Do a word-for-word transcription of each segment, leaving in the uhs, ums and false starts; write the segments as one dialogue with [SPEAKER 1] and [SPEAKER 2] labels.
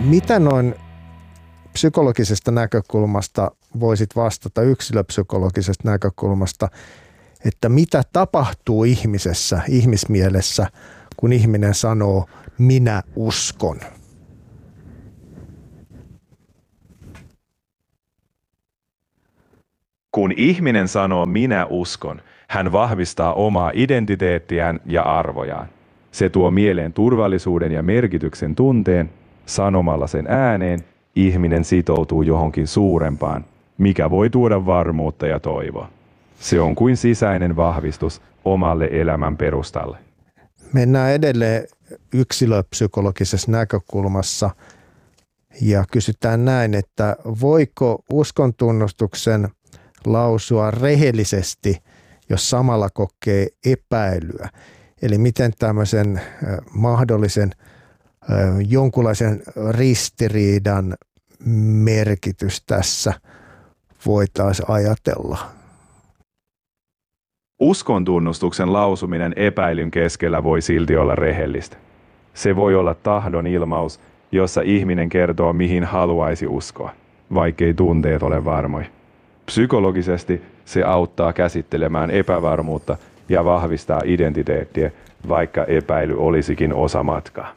[SPEAKER 1] Mitä noin psykologisesta näkökulmasta voisit vastata yksilöpsykologisesta näkökulmasta, että mitä tapahtuu ihmisessä, ihmismielessä, kun ihminen sanoo minä uskon?
[SPEAKER 2] Kun ihminen sanoo minä uskon, hän vahvistaa omaa identiteettiään ja arvojaan. Se tuo mieleen turvallisuuden ja merkityksen tunteen. Sanomalla sen ääneen ihminen sitoutuu johonkin suurempaan, mikä voi tuoda varmuutta ja toivoa. Se on kuin sisäinen vahvistus omalle elämän perustalle.
[SPEAKER 1] Mennään edelleen yksilöpsykologisessa näkökulmassa ja kysytään näin, että voiko uskontunnustuksen lausua rehellisesti, jos samalla kokee epäilyä? Eli miten tämmöisen mahdollisen jonkunlaisen ristiriidan merkitys tässä voitaisiin ajatella?
[SPEAKER 2] Uskontunnustuksen lausuminen epäilyn keskellä voi silti olla rehellistä. Se voi olla tahdon ilmaus, jossa ihminen kertoo mihin haluaisi uskoa, vaikkei tunteet ole varmoja. Psykologisesti se auttaa käsittelemään epävarmuutta ja vahvistaa identiteettiä, vaikka epäily olisikin osa matkaa.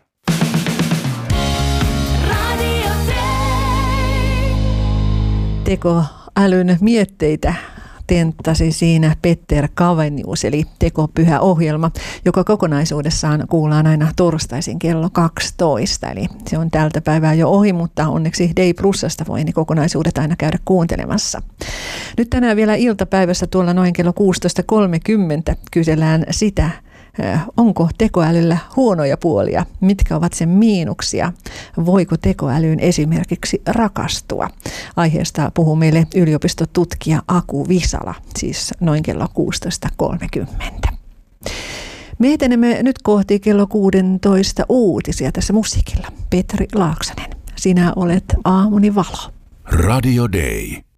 [SPEAKER 3] Tekoälyn mietteitä tenttasi siinä Petter Cavenius, eli tekopyhä-ohjelma, joka kokonaisuudessaan kuullaan aina torstaisin kello kaksitoista. Eli se on tältä päivää jo ohi, mutta onneksi Day Plusasta voi ne kokonaisuudet aina käydä kuuntelemassa. Nyt tänään vielä iltapäivässä tuolla noin kello kuusitoista kolmekymmentä kysellään sitä, onko tekoälyllä huonoja puolia? Mitkä ovat sen miinuksia? Voiko tekoälyyn esimerkiksi rakastua? Aiheesta puhuu meille yliopistotutkija Aku Visala, siis noin kello kuusitoista kolmekymmentä. Me etenemme nyt kohti kello kuusitoista uutisia tässä musiikilla. Petri Laaksonen, sinä olet aamuni valo.
[SPEAKER 4] Radio Day.